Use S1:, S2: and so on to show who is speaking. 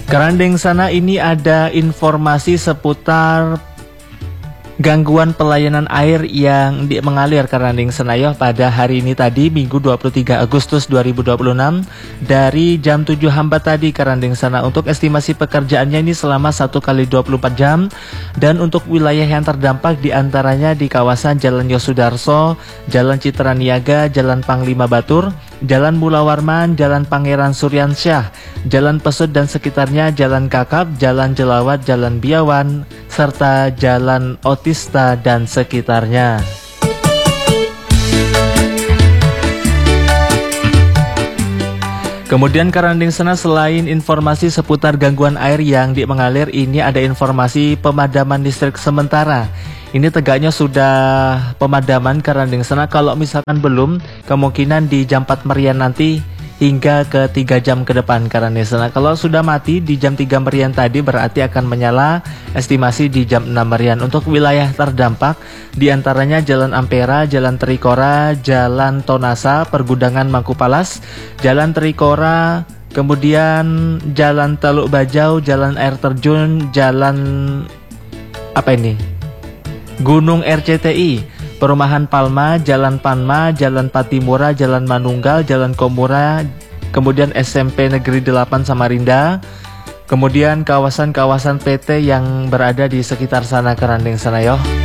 S1: Kerandeng sana ini ada informasi seputar gangguan pelayanan air yang mengalir Kerandeng Senayoh pada hari ini tadi, Minggu 23 Agustus 2026 dari jam 7 Hambat tadi Kerandeng sana. Untuk estimasi pekerjaannya ini selama 1 kali 24 jam, dan untuk wilayah yang terdampak diantaranya di kawasan Jalan Yosudarso, Jalan Citra Niaga, Jalan Panglima Batur, Jalan Mula Warman, Jalan Pangeran Suryansyah, Jalan Pesut dan sekitarnya, Jalan Kakap, Jalan Jelawat, Jalan Biawan, serta Jalan Otista dan sekitarnya. Kemudian Kerandeng sana, selain informasi seputar gangguan air yang mengalir, ini ada informasi pemadaman listrik sementara. Ini tegaknya sudah pemadaman Kerandeng sana. Kalau misalkan belum, kemungkinan di jam 4 merian nanti hingga ke 3 jam ke depan Kerandeng sana. Kalau sudah mati di jam 3 merian tadi berarti akan menyala estimasi di jam 6 merian. Untuk wilayah terdampak diantaranya Jalan Ampera, Jalan Trikora, Jalan Tonasa, Pergudangan Mangkupalas, Jalan Trikora, kemudian Jalan Teluk Bajau, Jalan Air Terjun, Jalan Gunung RCTI, Perumahan Palma, Jalan Panma, Jalan Patimura, Jalan Manunggal, Jalan Komura, kemudian SMP Negeri 8 Samarinda, kemudian kawasan-kawasan PT yang berada di sekitar sana Kerandeng Senayoh.